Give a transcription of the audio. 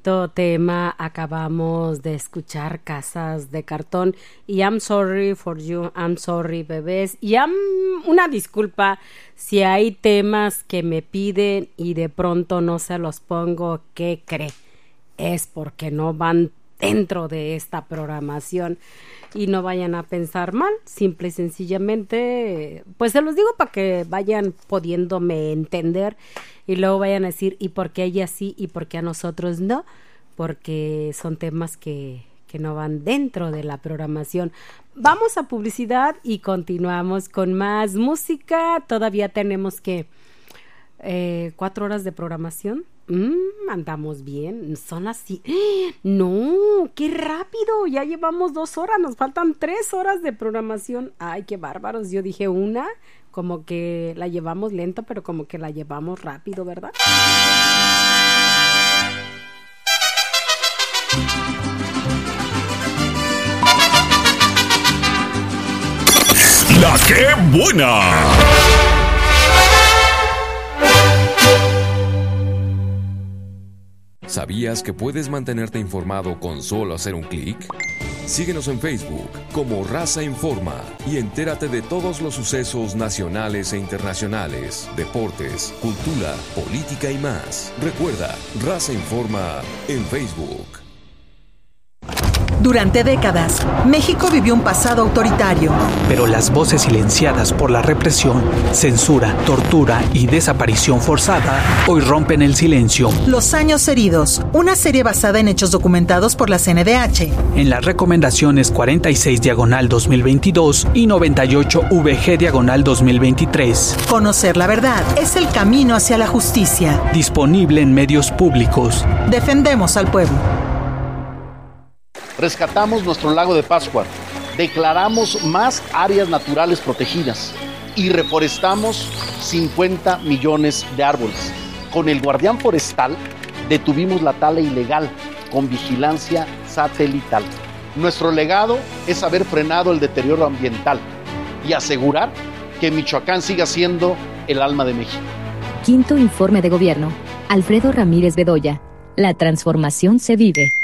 Tema acabamos de escuchar Casas de Cartón y I'm sorry for you, I'm sorry bebés, y una disculpa si hay temas que me piden y de pronto no se los pongo. ¿Qué cree? Es porque no van dentro de esta programación y no vayan a pensar mal, simple y sencillamente pues se los digo para que vayan pudiéndome entender y luego vayan a decir ¿y por qué a ella sí y por qué a nosotros no? Porque son temas que no van dentro de la programación. Vamos a publicidad y continuamos con más música. Todavía tenemos que 4 horas de programación. Andamos bien. Son así. No, qué rápido. Ya llevamos 2 horas. Nos faltan 3 horas de programación. Ay, qué bárbaros. Yo dije una, como que la llevamos lento, pero como que la llevamos rápido, ¿verdad? ¡La qué buena! ¿Sabías que puedes mantenerte informado con solo hacer un clic? Síguenos en Facebook como Raza Informa y entérate de todos los sucesos nacionales e internacionales, deportes, cultura, política y más. Recuerda, Raza Informa en Facebook. Durante décadas, México vivió un pasado autoritario. Pero las voces silenciadas por la represión, censura, tortura y desaparición forzada hoy rompen el silencio. Los años heridos, una serie basada en hechos documentados por la CNDH. En las recomendaciones 46/2022 y 98/VG/2023. Conocer la verdad es el camino hacia la justicia. Disponible en medios públicos. Defendemos al pueblo. Rescatamos nuestro lago de Pátzcuaro, declaramos más áreas naturales protegidas y reforestamos 50 millones de árboles. Con el guardián forestal detuvimos la tala ilegal con vigilancia satelital. Nuestro legado es haber frenado el deterioro ambiental y asegurar que Michoacán siga siendo el alma de México. Quinto informe de gobierno. Alfredo Ramírez Bedoya. La transformación se vive.